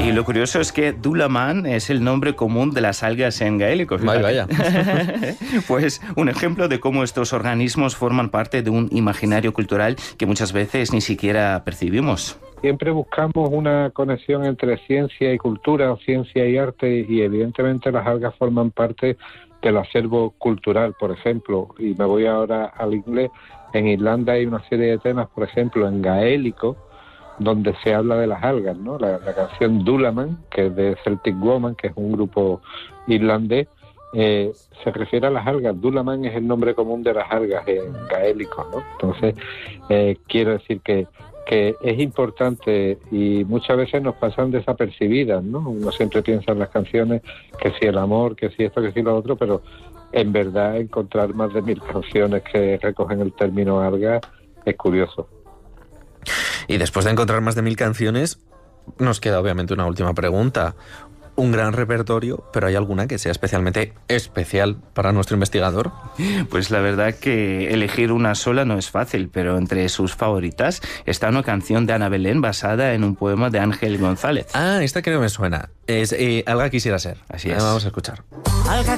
Y lo curioso es que Dulaman es el nombre común de las algas en gaélico. Vaya. Pues un ejemplo de cómo estos organismos forman parte de un imaginario cultural que muchas veces ni siquiera percibimos. Siempre buscamos una conexión entre ciencia y cultura, o ciencia y arte, y evidentemente las algas forman parte del acervo cultural, por ejemplo. Y me voy ahora al inglés. En Irlanda hay una serie de temas, por ejemplo, en gaélico, donde se habla de las algas, ¿no? La canción Dulaman, que es de Celtic Woman, que es un grupo irlandés, se refiere a las algas. Dulaman es el nombre común de las algas en gaélico, ¿no? Entonces, quiero decir que es importante y muchas veces nos pasan desapercibidas, ¿no? Uno siempre piensa en las canciones, que si el amor, que si esto, que si lo otro, pero en verdad encontrar más de 1000 canciones que recogen el término alga es curioso. Y después de encontrar más de 1000 canciones, nos queda obviamente una última pregunta. Un gran repertorio, pero ¿hay alguna que sea especialmente especial para nuestro investigador? Pues la verdad que elegir una sola no es fácil, pero entre sus favoritas está una canción de Ana Belén basada en un poema de Ángel González. Ah, esta creo que me suena. Es Alga quisiera ser. Así es. Vamos a escuchar.